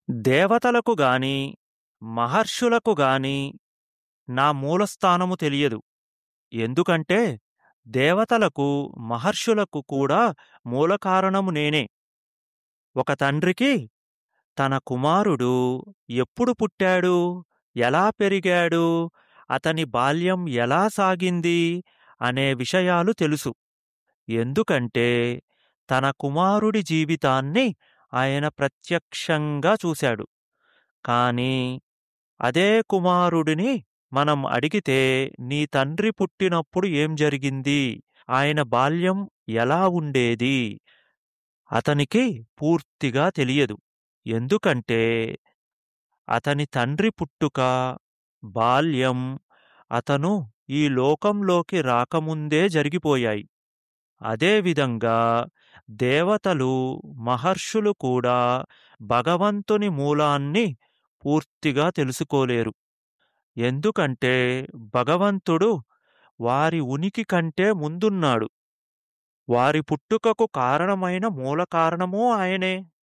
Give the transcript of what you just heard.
దేవతలకు గాని, మహర్షులకు గాని నా మూలస్థానము తెలియదు. ఎందుకంటే, దేవతలకు, మహర్షులకు కూడా మూలకారణము నేనే. ఒక తండ్రికి తన కుమారుడు ఎప్పుడు పుట్టాడు, ఎలా పెరిగాడు, అతని బాల్యం ఎలా సాగింది అనే విషయాలు తెలుసు. ఎందుకంటే, తన కుమారుడి జీవితాన్ని ఆయన ప్రత్యక్షంగా చూశాడు. కానీ అదే కుమారుడిని మనం అడిగితే, నీ తండ్రి పుట్టినప్పుడు ఏం జరిగింది? ఆయన బాల్యం ఎలా ఉండేది? అతనికి పూర్తిగా తెలియదు. ఎందుకంటే, అతని తండ్రి పుట్టుక, బాల్యం అతను ఈ లోకంలోకి రాకముందే జరిగిపోయాయి. అదేవిధంగా దేవతలు, మహర్షులు కూడా భగవంతుని మూలాన్ని పూర్తిగా తెలుసుకోలేరు. ఎందుకంటే భగవంతుడు వారి ఉనికి కంటే ముందున్నాడు. వారి పుట్టుకకు కారణమైన మూల కారణమూ ఆయనే.